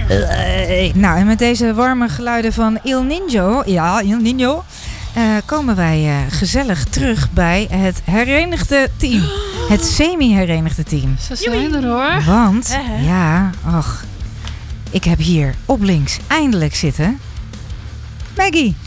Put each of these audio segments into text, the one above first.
Nou, en met deze warme geluiden van Il Niño, komen wij gezellig terug bij het herenigde team. Het semi-herenigde team. Ze zijn er hoor. Want, ik heb hier op links eindelijk zitten Maggie.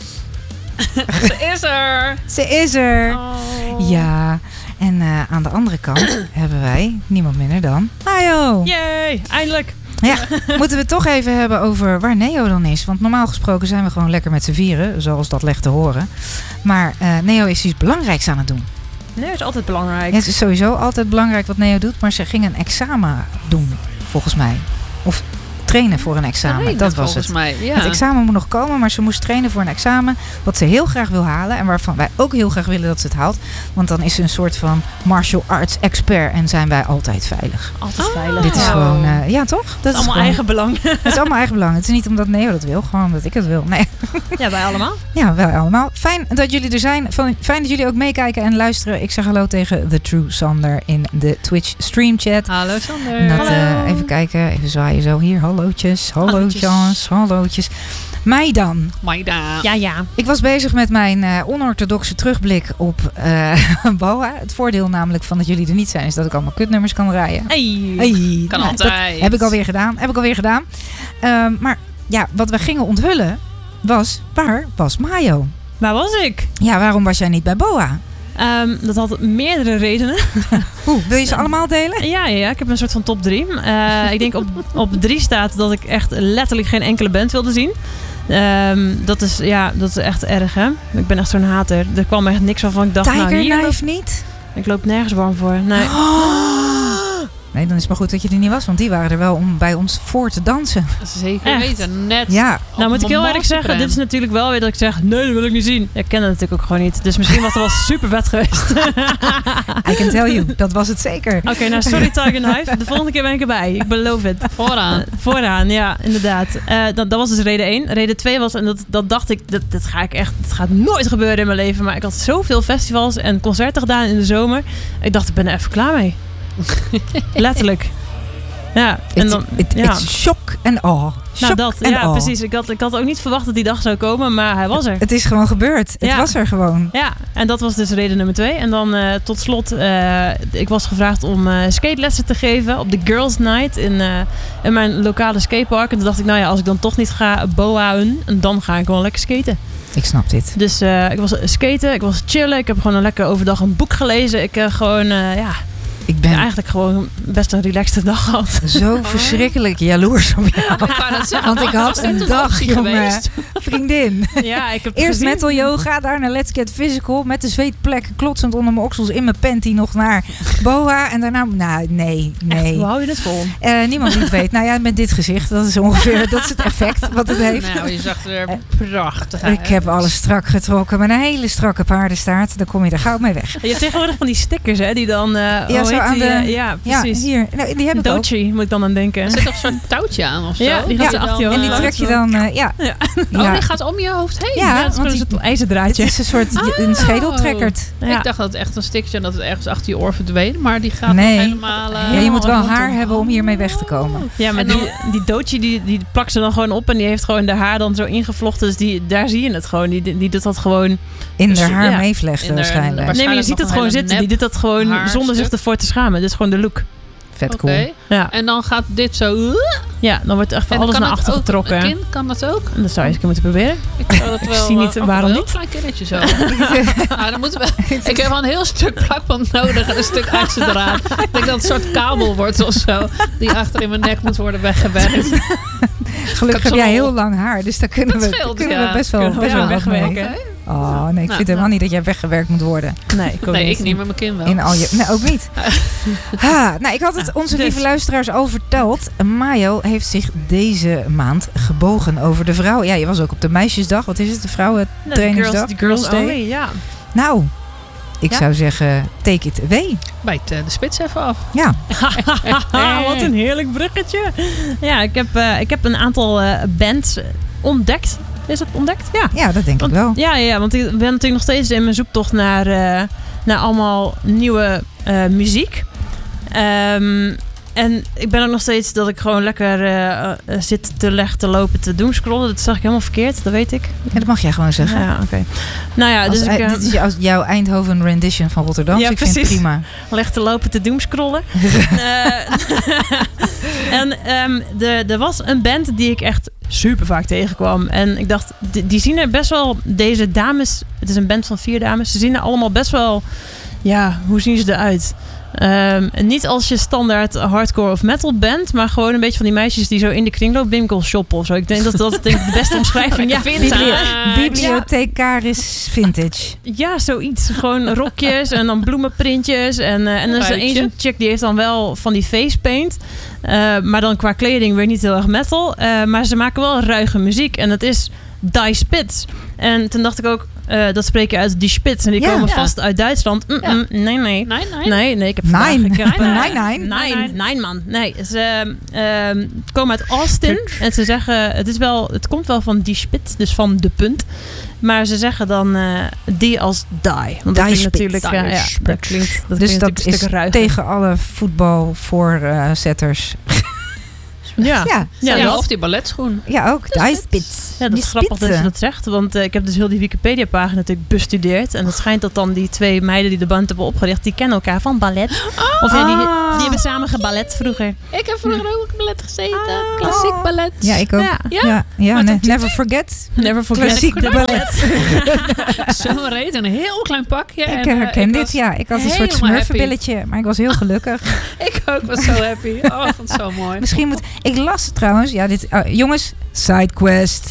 Ze is er. Ze is er. Oh. Ja, en aan de andere kant hebben wij niemand minder dan Mayo. Yay, eindelijk. Ja, moeten we het toch even hebben over waar Neo dan is. Want normaal gesproken zijn we gewoon lekker met z'n vieren, zoals dat legt te horen. Maar Neo is iets belangrijks aan het doen. Nee, is altijd belangrijk. Ja, het is sowieso altijd belangrijk wat Neo doet, maar ze ging een examen doen, volgens mij. Of trainen voor een examen, dat was het. Mij, ja. Het examen moet nog komen, maar ze moest trainen voor een examen wat ze heel graag wil halen en waarvan wij ook heel graag willen dat ze het haalt. Want dan is ze een soort van martial arts expert en zijn wij altijd veilig. Altijd veilig. Dit is gewoon, ja toch? Dat is allemaal gewoon, eigen belang. Het is allemaal eigen belang. Het is niet omdat Neo dat wil, gewoon omdat ik het wil. Nee. Ja, wij allemaal. Ja, wij allemaal. Fijn dat jullie er zijn. Fijn dat jullie ook meekijken en luisteren. Ik zeg hallo tegen The True Sander in de Twitch streamchat. Hallo Sander. En dat, hallo. even kijken, even zwaaien zo hier. Hallootjes, hallootjes. Mij dan. Ja. Ik was bezig met mijn onorthodoxe terugblik op BOA. Het voordeel namelijk van dat jullie er niet zijn is dat ik allemaal kutnummers kan draaien. Hey. Kan altijd. Dat heb ik alweer gedaan. Maar ja, wat we gingen onthullen was, waar was Mayo? Waar was ik? Ja, waarom was jij niet bij BOA? Dat had meerdere redenen. Wil je ze allemaal delen? Ja, ik heb een soort van top 3. Ik denk op 3 staat dat ik echt letterlijk geen enkele band wilde zien. Dat is echt erg, hè? Ik ben echt zo'n hater. Er kwam echt niks van. Ik dacht, Tiger hier Knife niet? Ik loop nergens warm voor. Nee. Nee, dan is het maar goed dat je er niet was, want die waren er wel om bij ons voor te dansen. Zeker weten, net. Ja. Nou moet ik heel eerlijk zeggen, dit is natuurlijk wel weer dat ik zeg, nee, dat wil ik niet zien. Ik ken het natuurlijk ook gewoon niet. Dus misschien was het wel super vet geweest. I can tell you, dat was het zeker. Oké, nou sorry Tiger Knife. De volgende keer ben ik erbij. Ik beloof het. Vooraan, ja, inderdaad. Dat was dus reden 1. Reden 2 was, en dat dacht ik, dat gaat nooit gebeuren in mijn leven. Maar ik had zoveel festivals en concerten gedaan in de zomer. Ik dacht, ik ben er even klaar mee. Letterlijk. Ja, en dan it's shock en awe. Nou, dat, ja, precies. Ik had ook niet verwacht dat die dag zou komen, maar hij was er. Het is gewoon gebeurd. Het was er gewoon. Ja, en dat was dus reden nummer 2. En dan tot slot, ik was gevraagd om skatelessen te geven op de Girls Night in mijn lokale skatepark. En toen dacht ik, nou ja, als ik dan toch niet ga boaen, dan ga ik wel lekker skaten. Ik snap dit. Dus ik was skaten, ik was chillen. Ik heb gewoon een lekker overdag een boek gelezen. Ik Ik ben eigenlijk gewoon best een relaxte dag gehad. Zo verschrikkelijk jaloers op jou. Want ik had een dag, jongen. Vriendin. Ja, ik heb eerst gezien. metal yoga, daarna Let's Get Physical. Met de zweetplekken klotsend onder mijn oksels in mijn panty nog naar BOA. En daarna, nee. Echt, hoe hou je dit vol? Niemand die het weet. Nou ja, met dit gezicht. Dat is ongeveer dat is het effect wat het heeft. Nou, je zag er prachtig uit. Ik heb alles strak getrokken. Met een hele strakke paardenstaart. Dan kom je er gauw mee weg. Je hebt tegenwoordig van die stickers, hè? Die dan... ja, precies. Hier. Nou, die heb ik Dochi, ook. moet ik dan aan denken. Er zit toch een soort touwtje aan of zo? Ja, die gaat achter je hoofd. En die trek je dan... Oh, die gaat om je hoofd heen? Ja, dat is gewoon een ijzerdraadje. Het is een soort een schedeltrekkerd. Ja. Ik dacht dat het echt een stikje en dat het ergens achter je oor verdween. Maar die gaat nee. helemaal... Ja, je moet wel haar hebben om hiermee weg te komen. Ja, maar die Dochi die plakt ze dan gewoon op en die heeft gewoon de haar dan zo ingevlochten. Dus daar zie je het gewoon. Die doet dat gewoon... In haar haar meevlechten waarschijnlijk. Nee, maar je ziet het gewoon zitten. Die doet dat gewoon zonder zich ervoor te schamen. Dit is gewoon de look. Vet cool. Ja. En dan gaat dit zo... Ja, dan wordt echt alles naar achter getrokken. Een kind kan dat ook? Dat zou je eens moeten proberen. Ik zou dat wel... zie niet waarom niet. Een klein kindertje zo. Dan moeten we... Ik heb wel een heel stuk plakband nodig en een stuk ijzerdraad. Ik denk dat het een soort kabel wordt of zo. Die achter in mijn nek moet worden weggewerkt. Gelukkig heb jij heel lang haar. Dus daar kunnen we best wel wegwerken. Oh, nee, ik vind helemaal niet dat jij weggewerkt moet worden. Nee, ik niet met mijn kin wel. Nee, ook niet. Ik had het onze lieve luisteraars al verteld. Mayo heeft zich deze maand gebogen over de vrouw. Ja, je was ook op de meisjesdag. Wat is het? De vrouwentrainingsdag? De girls only, ja. Nou, ik zou zeggen, take it away. Bijt de spits even af. Ja. Wat een heerlijk bruggetje. Ja, ik heb een aantal bands ontdekt. Is het ontdekt? Ja, dat denk ik wel. Ja, want ik ben natuurlijk nog steeds in mijn zoektocht naar allemaal nieuwe muziek. En ik ben ook nog steeds dat ik gewoon lekker zit te lopen, te doomscrollen. Dat zag ik helemaal verkeerd, dat weet ik. Ja, dat mag jij gewoon zeggen. Ja, oké. Nou ja, dus dit is jouw Eindhoven rendition van Rotterdam. Ja, dus ik precies. vind het prima. Leg te lopen, te doomscrollen. En er was een band die ik echt super vaak tegenkwam. En ik dacht, die zien er best wel, deze dames, het is een band van 4 dames, ze zien er allemaal best wel, ja, hoe zien ze eruit? Niet als je standaard hardcore of metal bent, maar gewoon een beetje van die meisjes die zo in de kringloopwinkel shoppen of zo. Ik denk dat dat de beste omschrijving is. Bibliothecaris vintage. Ja, zoiets. Gewoon rokjes en dan bloemenprintjes. En er is een zo'n chick die heeft dan wel van die face paint. Maar dan qua kleding weer niet heel erg metal. Maar ze maken wel ruige muziek. En dat is Die Spitz. En toen dacht ik ook, dat spreek je uit Die Spitz. En die komen vast uit Duitsland. Nee, ik heb Nee, man. Nee, ze komen uit Austin. En ze zeggen, het komt wel van Die Spitz, dus van de punt. Maar ze zeggen dan die als die. Want dat klinkt natuurlijk... dat klinkt dus dat een stuk is ruiger. Tegen alle voetbalvoorzetters. Ja, of die balletschoen. Ja, ook. Die Spitz. Ja, dat is grappig dat je dat zegt. Want ik heb dus heel die Wikipedia-pagina natuurlijk bestudeerd. En het schijnt dat dan die 2 meiden die de band hebben opgericht, die kennen elkaar van ballet. Of die hebben samen geballet vroeger. Ik heb vroeger ook ballet gezeten. Klassiek ballet. Ja, ik ook. Ja. Never forget. Never forget. Klassiek ballet. Zo'n reet, een heel klein pakje. Ik herken dit, ja. Ik had een soort smurfenbilletje, maar ik was heel gelukkig. Ik ook was zo happy. Oh, ik vond het zo mooi. Misschien ik las trouwens, jongens, sidequest.